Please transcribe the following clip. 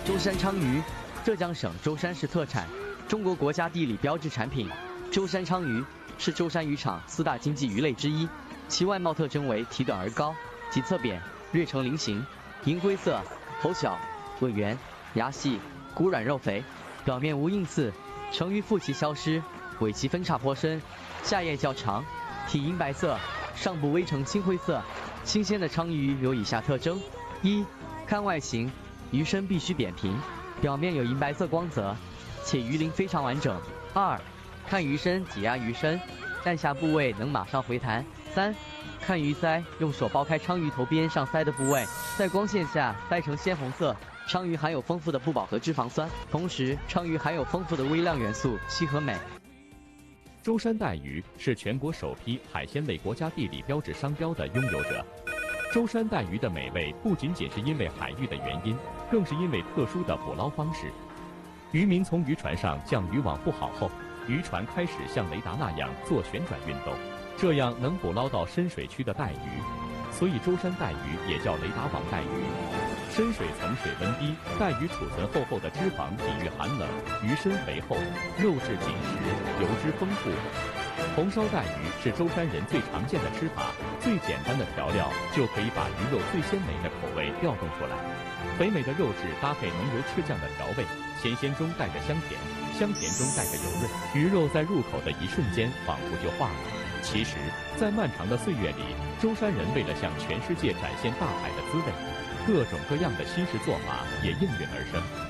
舟山鲳鱼，浙江省舟山市特产，中国国家地理标志产品。舟山鲳鱼是舟山渔场4大经济鱼类之一，其外貌特征为体短而高，脊侧扁，略呈菱形，银灰色，头小，吻圆，牙细，骨软肉肥，表面无硬刺。成鱼腹鳍消失，尾鳍分叉颇深，下叶较长，体银白色，上部微呈青灰色。新鲜的鲳鱼有以下特征：一、看外形，鱼身必须扁平，表面有银白色光泽，且鱼鳞非常完整。二、看鱼身，挤压鱼身，弹下部位能马上回弹。三、看鱼鳃，用手剥开鲳鱼头边上鳃的部位，在光线下鳃呈鲜红色。鲳鱼含有丰富的不饱和脂肪酸，同时鲳鱼含有丰富的微量元素硒和镁。 舟山带鱼是全国首批海鲜类国家地理标志商标的拥有者。舟山带鱼的美味不仅仅是因为海域的原因，更是因为特殊的捕捞方式。渔民从渔船上将渔网布好后，渔船开始像雷达那样做旋转运动，这样能捕捞到深水区的带鱼，所以舟山带鱼也叫雷达网带鱼。深水层水温低，带鱼储存厚厚的脂肪抵御寒冷，鱼身肥厚，肉质紧实，油脂丰富。红烧带鱼是舟山人最常见的吃法，最简单的调料就可以把鱼肉最鲜美的口味调动出来。肥美的肉质搭配浓油赤酱的调味，咸咸中带着香甜，香甜中带着油润，鱼肉在入口的一瞬间仿佛就化了。其实，在漫长的岁月里，舟山人为了向全世界展现大海的滋味，各种各样的新式做法也应运而生。